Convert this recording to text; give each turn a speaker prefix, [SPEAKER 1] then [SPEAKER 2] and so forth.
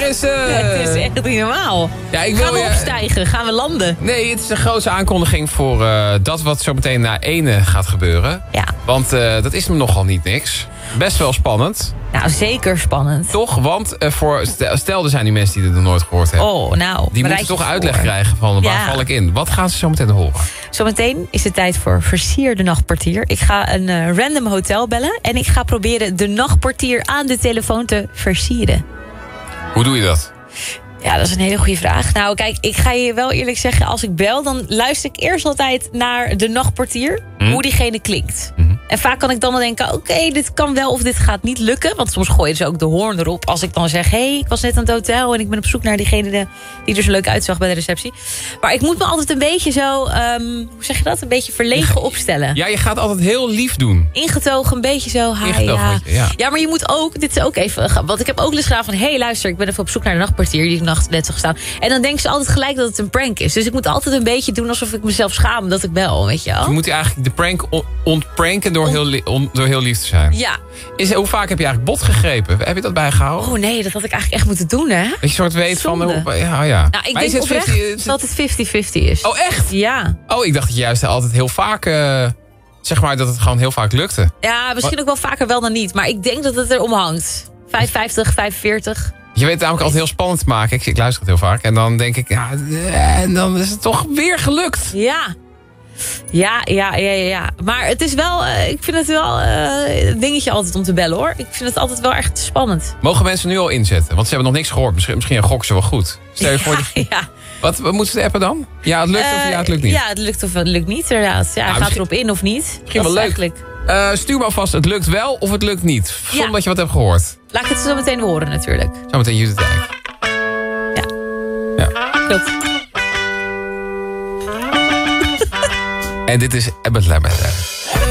[SPEAKER 1] mensen!
[SPEAKER 2] Ja, het is echt niet normaal.
[SPEAKER 1] Ja,
[SPEAKER 2] Gaan we opstijgen? Gaan we landen?
[SPEAKER 1] Nee, het is een grote aankondiging voor dat wat zo meteen na ene gaat gebeuren.
[SPEAKER 2] Ja.
[SPEAKER 1] Want dat is me nogal niet niks. Best wel spannend.
[SPEAKER 2] Nou, zeker spannend.
[SPEAKER 1] Toch? Want stel er zijn die mensen die het nog nooit gehoord hebben.
[SPEAKER 2] Oh, nou.
[SPEAKER 1] Die moeten toch uitleg krijgen van waar val ik in. Wat gaan ze zo meteen horen?
[SPEAKER 2] Zometeen is het tijd voor Versierde Nachtportier. Ik ga een random hotel bellen. En ik ga proberen de nachtportier aan de telefoon te versieren.
[SPEAKER 1] Hoe doe je dat?
[SPEAKER 2] Ja, dat is een hele goede vraag. Nou, kijk, ik ga je wel eerlijk zeggen, als ik bel, dan luister ik eerst altijd naar de nachtportier, hoe diegene klinkt. En vaak kan ik dan denken, oké, dit kan wel of dit gaat niet lukken. Want soms gooien ze ook de hoorn erop. Als ik dan zeg, ik was net aan het hotel en ik ben op zoek naar diegene die er zo leuk uitzag bij de receptie. Maar ik moet me altijd een beetje zo, hoe zeg je dat? Een beetje verlegen opstellen.
[SPEAKER 1] Ja, je gaat altijd heel lief doen.
[SPEAKER 2] Ingetogen, een beetje zo. Ja, maar je moet ook, dit is ook even, want ik heb ook les gedaan van, luister, ik ben even op zoek naar de nachtportier die nacht net zo gestaan. En dan denken ze altijd gelijk dat het een prank is. Dus ik moet altijd een beetje doen alsof ik mezelf schaam dat ik bel, weet je wel.
[SPEAKER 1] Je moet eigenlijk de prank ontpranken door heel lief te zijn.
[SPEAKER 2] Ja.
[SPEAKER 1] Hoe vaak heb je eigenlijk bot gegrepen? Heb je dat bijgehouden?
[SPEAKER 2] Oh nee, dat had ik eigenlijk echt moeten doen, hè?
[SPEAKER 1] Dat je soort weet
[SPEAKER 2] Zonde.
[SPEAKER 1] van...
[SPEAKER 2] Nou, ik denk oprecht dat het 50-50 is.
[SPEAKER 1] Oh, echt?
[SPEAKER 2] Ja.
[SPEAKER 1] Oh, ik dacht dat je juist altijd heel vaak... zeg maar dat het gewoon heel vaak lukte.
[SPEAKER 2] Ja, misschien ook wel vaker wel dan niet. Maar ik denk dat het er om hangt. 55, 45...
[SPEAKER 1] Je weet het namelijk altijd heel spannend te maken. Ik luister het heel vaak. En dan denk ik, en dan is het toch weer gelukt.
[SPEAKER 2] Ja. Maar het is wel, ik vind het wel een dingetje altijd om te bellen, hoor. Ik vind het altijd wel echt spannend.
[SPEAKER 1] Mogen mensen nu al inzetten? Want ze hebben nog niks gehoord. Misschien gokken ze wel goed. Stel je voor... Wat moeten ze appen dan? Ja, het lukt of het lukt niet?
[SPEAKER 2] Ja, het lukt of het lukt niet, inderdaad. Ja, gaat erop in of niet.
[SPEAKER 1] Misschien wel leuk. Eigenlijk... stuur maar vast, het lukt wel of het lukt niet. Zonder dat je wat hebt gehoord.
[SPEAKER 2] Laat ik het zo meteen horen, natuurlijk.
[SPEAKER 1] Zometeen Judith Dijk.
[SPEAKER 2] Ja. Klopt.
[SPEAKER 1] En dit is Abbott Labyrinth.